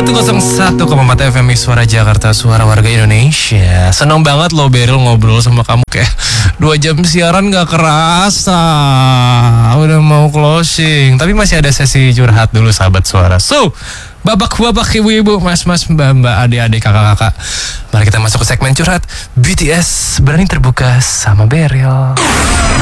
101,4 FM Suara Jakarta, suara warga Indonesia. Seneng banget loh Beryl ngobrol sama kamu kayak 2 jam siaran gak kerasa. Udah mau closing, tapi masih ada sesi curhat dulu sahabat suara. So, babak-babak ibu-ibu, mas-mas, mbak-mbak, adik-adik, kakak-kakak, mari kita masuk ke segmen curhat BTS Berani Terbuka sama Beryl.